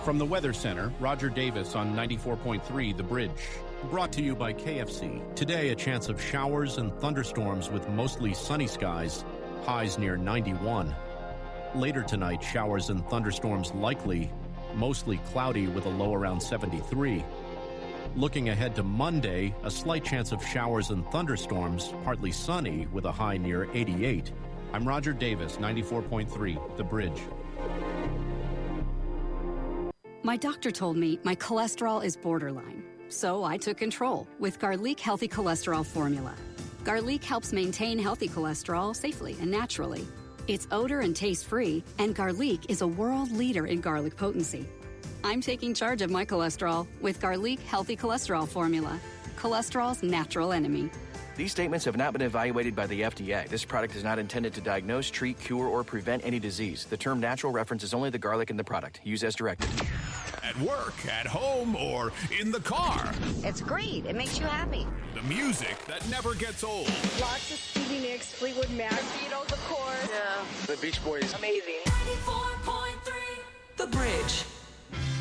From the Weather Center, Roger Davis on 94.3 The Bridge. Brought to you by KFC. Today, a chance of showers and thunderstorms with mostly sunny skies, highs near 91. Later tonight, showers and thunderstorms likely, mostly cloudy with a low around 73. Looking ahead to Monday, a slight chance of showers and thunderstorms, partly sunny with a high near 88. I'm Roger Davis, 94.3 The Bridge. My doctor told me my cholesterol is borderline, so I took control with Garlic Healthy Cholesterol Formula. Garlic helps maintain healthy cholesterol safely and naturally. It's odor and taste-free, and Garlic is a world leader in garlic potency. I'm taking charge of my cholesterol with Garlic Healthy Cholesterol Formula, cholesterol's natural enemy. These statements have not been evaluated by the FDA. This product is not intended to diagnose, treat, cure, or prevent any disease. The term natural references only the garlic in the product. Use as directed. At work, at home, or in the car. It's great. It makes you happy. The music that never gets old. Lots of Stevie Nicks, Fleetwood Mac, Beatles, of course. Yeah. The Beach Boys. Amazing. 94.3 The Bridge.